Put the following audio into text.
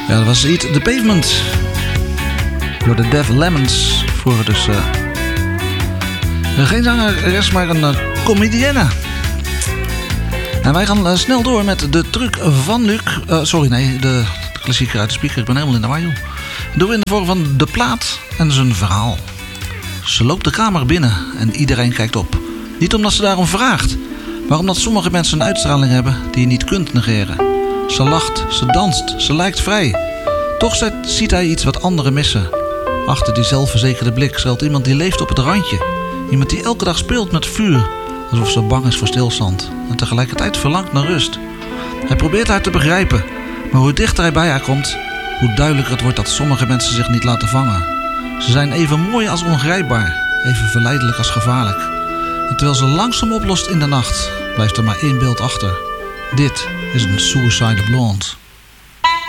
Ja, dat was Eat the Pavement. Door de Def Lemons. Voor dus geen zangeres, maar een comedienne. En wij gaan snel door met de truc van Luc. De klassieker uit de speaker. Ik ben helemaal in de war, joh. Doen we in de vorm van de plaat en zijn verhaal. Ze loopt de kamer binnen en iedereen kijkt op. Niet omdat ze daarom vraagt, maar omdat sommige mensen een uitstraling hebben die je niet kunt negeren. Ze lacht, ze danst, ze lijkt vrij. Toch ziet hij iets wat anderen missen. Achter die zelfverzekerde blik schuilt iemand die leeft op het randje. Iemand die elke dag speelt met vuur, alsof ze bang is voor stilstand en tegelijkertijd verlangt naar rust. Hij probeert haar te begrijpen, maar hoe dichter hij bij haar komt, hoe duidelijker het wordt dat sommige mensen zich niet laten vangen. Ze zijn even mooi als ongrijpbaar, even verleidelijk als gevaarlijk. En terwijl ze langzaam oplost in de nacht, blijft er maar één beeld achter. Dit is een Suicidal Blonde.